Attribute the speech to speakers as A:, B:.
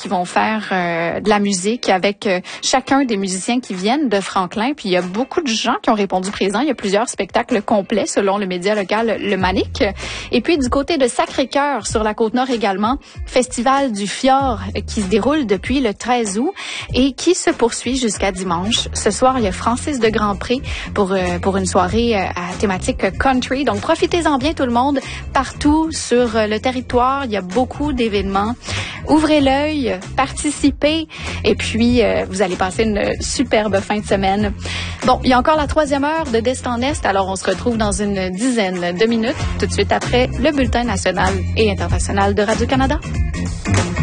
A: qui vont faire de la musique avec chacun des musiciens qui viennent de Franklin. Puis il y a beaucoup de gens qui ont répondu présent. Il y a plusieurs spectacles complets selon le média local Le Manic. Et puis du côté de Sacré-Cœur, sur la Côte-Nord également, Festival du Fjord qui se déroule depuis le 13 août et qui se poursuit jusqu'à dimanche. Ce soir, il y a Francis de Grandpré pour une soirée à thématique country. Donc profitez-en bien tout le monde. Partout sur le territoire, il y a beaucoup d'événements. Ouvrez l'œil, participez et puis vous allez passer une superbe fin de semaine. Bon, il y a encore la 3e heure de d'Est en Est, alors on se retrouve dans une dizaine de minutes, tout de suite après le bulletin national et international de Radio-Canada.